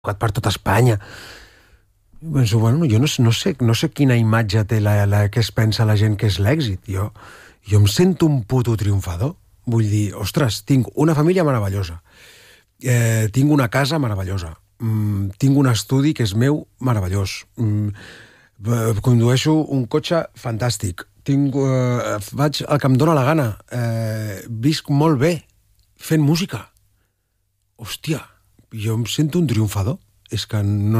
tocat per tota Espanya. I penso, bueno, jo no sé quina imatge té que es pensa la gent que és l'èxit. Jo em sento un puto triomfador. Vull dir, ostres, tinc una família meravellosa. Tinc una casa meravellosa. Tinc un estudi que és meu meravellós. Condueixo un cotxe fantàstic. Vaig al que em dóna la gana. Visc molt bé fent música. Hòstia, jo em sento un triomfador. És que no